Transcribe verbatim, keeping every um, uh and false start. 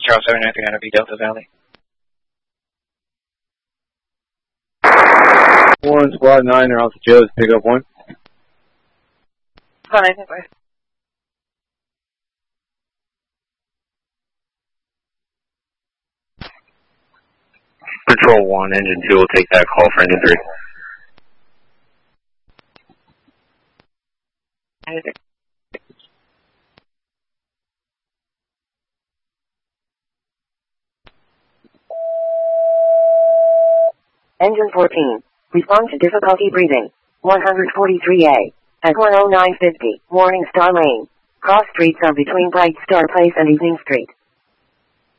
Charles seven nine three nine B Delta Valley. One, squad nine, they're off the Joe's, pick up one. Fine, bye. Control one, engine two will take that call for engine three. Engine fourteen, respond to difficulty breathing, one forty-three A, at one oh nine fifty, Morning Star Lane. Cross streets are between Bright Star Place and Evening Street.